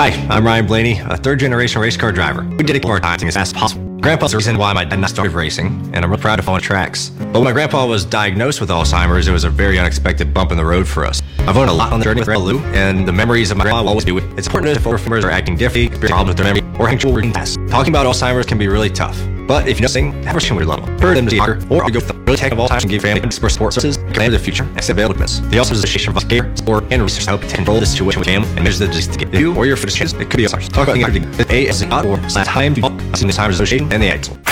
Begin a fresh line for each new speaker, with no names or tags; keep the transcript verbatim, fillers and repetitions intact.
Hi, I'm Ryan Blaney, a third-generation race car driver. We dedicate our time as fast as possible. Grandpa's the reason why my dad and I started racing, and I'm real proud to follow tracks. But when my grandpa was diagnosed with Alzheimer's, it was a very unexpected bump in the road for us. I've learned a lot on the journey with Lou, and the memories of my grandpa will always be with. It's important to know if members are acting differently, experiencing problems with their memory, or having trouble past. Talking about Alzheimer's can be really tough. But if you know something, have a conversation with your loved one. Refer them to the doctor, or go with the really tech of all times and give family support services, plan for the future, and set availableness. The Alzheimer's Association of care, support, and research to help control the situation with family and measure the disease to get you or your physicians. It could be Alzheimer's. Talk about the A S dot org slash time to Alzheimer's Association and the A I D S.